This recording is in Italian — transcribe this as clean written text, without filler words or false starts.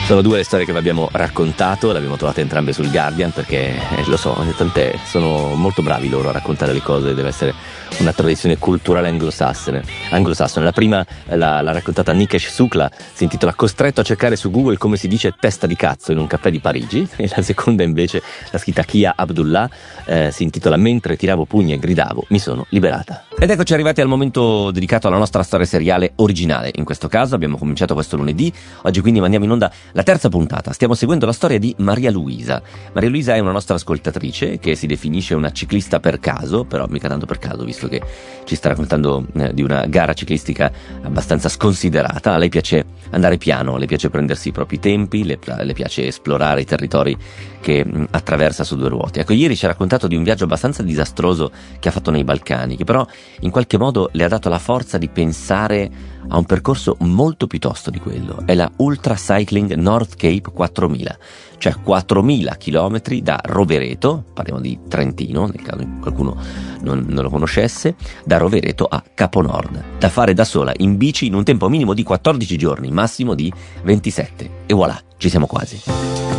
Sono due le storie che vi abbiamo raccontato, le abbiamo trovate entrambe sul Guardian perché, lo so, tant'è, sono molto bravi loro a raccontare le cose, deve essere una tradizione culturale anglosassone. La prima l'ha raccontata Nikesh Sukla, si intitola Costretto a cercare su Google come si dice testa di cazzo in un caffè di Parigi, e la seconda invece l'ha scritta Kia Abdullah, si intitola Mentre tiravo pugni e gridavo mi sono liberata. Ed eccoci arrivati al momento dedicato alla nostra storia seriale originale. In questo caso abbiamo cominciato questo lunedì, oggi quindi mandiamo in onda la terza puntata. Stiamo seguendo la storia di Maria Luisa. Maria Luisa è una nostra ascoltatrice che si definisce una ciclista per caso, però mica tanto per caso, visto che ci sta raccontando di una gara ciclistica abbastanza sconsiderata. A lei piace andare piano, le piace prendersi i propri tempi, le piace esplorare i territori che attraversa su due ruote. Ecco, ieri ci ha raccontato di un viaggio abbastanza disastroso che ha fatto nei Balcani, che però in qualche modo le ha dato la forza di pensare a un percorso molto più tosto di quello. È la Ultra Cycling North Cape 4000, cioè 4000 chilometri da Rovereto, parliamo di Trentino nel caso qualcuno non lo conoscesse, da Rovereto a Capo Nord, da fare da sola in bici in un tempo minimo di 14 giorni, massimo di 27, e voilà, ci siamo quasi.